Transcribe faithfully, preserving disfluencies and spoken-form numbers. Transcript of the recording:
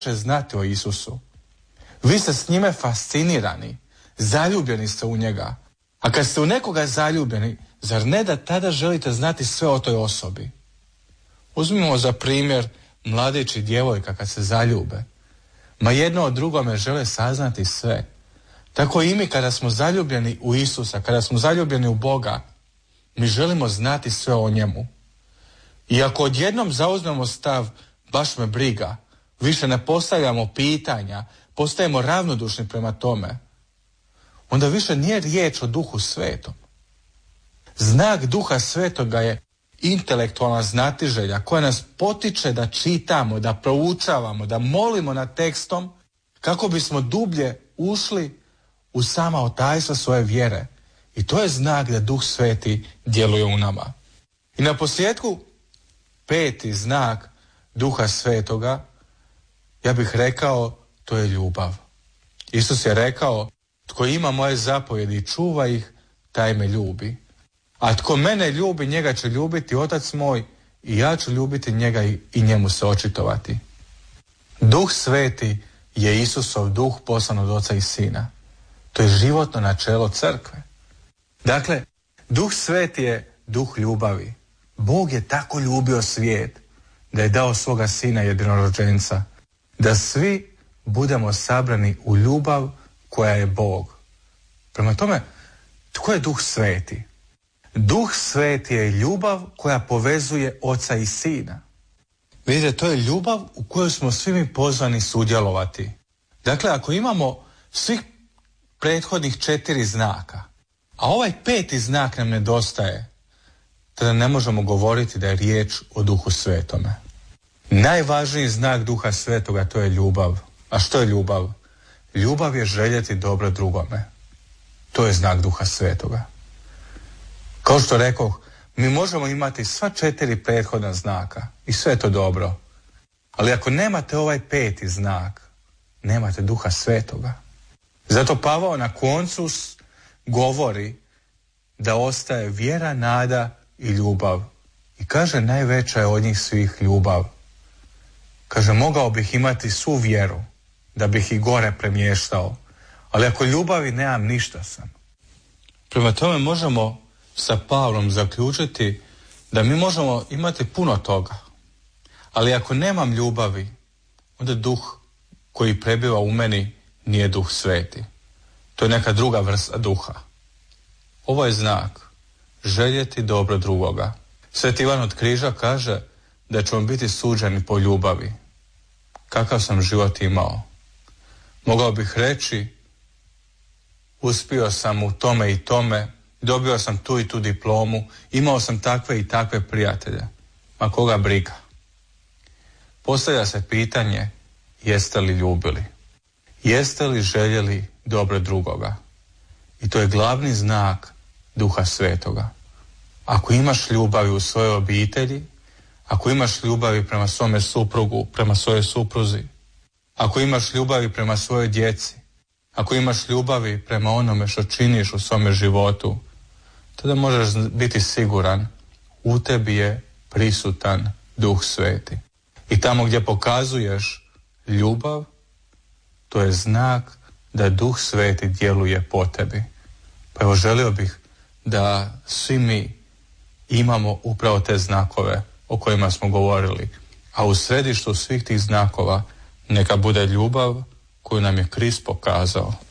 znati o Isusu. Vi ste s njime fascinirani, zaljubljeni ste u njega. A kad ste u nekoga zaljubljeni, zar ne da tada želite znati sve o toj osobi? Uzmimo za primjer mladić i djevojka kad se zaljube. Ma jedno od drugome žele saznati sve. Tako i mi kada smo zaljubljeni u Isusa, kada smo zaljubljeni u Boga, mi želimo znati sve o njemu. I ako odjednom zauzmemo stav, baš me briga, više ne postavljamo pitanja, postajemo ravnodušni prema tome, onda više nije riječ o Duhu Svetom. Znak Duha Svetoga je intelektualna znatiželja koja nas potiče da čitamo, da proučavamo, da molimo nad tekstom kako bismo dublje ušli u sama tajstva svoje vjere. I to je znak da Duh Sveti djeluje u nama. I na posljedku, peti znak Duha Svetoga, ja bih rekao, to je ljubav. Isus je rekao, tko ima moje zapovjedi i čuva ih, taj me ljubi. A tko mene ljubi, njega će ljubiti Otac moj i ja ću ljubiti njega i, i njemu se očitovati. Duh Sveti je Isusov duh poslan od Oca i Sina. To je životno načelo crkve. Dakle, Duh Sveti je duh ljubavi. Bog je tako ljubio svijet da je dao svoga Sina jedinorođenca, da svi budemo sabrani u ljubav koja je Bog. Prema tome, tko je Duh Sveti? Duh Sveti je ljubav koja povezuje Oca i Sina. Vidite, to je ljubav u kojoj smo svi mi pozvani sudjelovati. Dakle, ako imamo svih prethodnih četiri znaka, a ovaj peti znak nam nedostaje, tada ne možemo govoriti da je riječ o Duhu Svetome. Najvažniji znak Duha Svetoga to je ljubav. A što je ljubav? Ljubav je željeti dobro drugome. To je znak Duha Svetoga. Kao što rekoh, mi možemo imati sva četiri prethodna znaka i sve je to dobro. Ali ako nemate ovaj peti znak, nemate Duha Svetoga. Zato Pavao na koncu govori da ostaje vjera, nada i ljubav. I kaže, najveća je od njih svih ljubav. Kaže, mogao bih imati svu vjeru da bih i gore premještao, ali ako ljubavi nemam, ništa sam. Prema tome možemo sa Pavlom zaključiti da mi možemo imati puno toga, ali ako nemam ljubavi, onda duh koji prebiva u meni nije Duh Sveti. To je neka druga vrsta duha. Ovo je znak željeti dobro drugoga. Sveti Ivan od Križa kaže da ćemo biti suđeni po ljubavi. Kakav sam život imao? Mogao bih reći, uspio sam u tome i tome, dobio sam tu i tu diplomu, imao sam takve i takve prijatelje. Ma koga briga? Postavlja se pitanje, jeste li ljubili? Jeste li željeli dobro drugoga? I to je glavni znak Duha Svetoga. Ako imaš ljubavi u svojoj obitelji, ako imaš ljubavi prema svome suprugu, prema svojoj supruzi, ako imaš ljubavi prema svojoj djeci, ako imaš ljubavi prema onome što činiš u svome životu, tada možeš biti siguran, u tebi je prisutan Duh Sveti. I tamo gdje pokazuješ ljubav, to je znak da Duh Sveti djeluje po tebi. Pa evo, želio bih da svi mi imamo upravo te znakove o kojima smo govorili, a u središtu svih tih znakova neka bude ljubav koju nam je Krist pokazao.